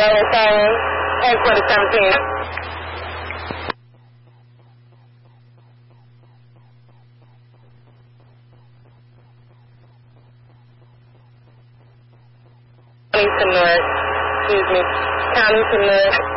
Phone, headquarters 17. County to North, excuse me, County to North.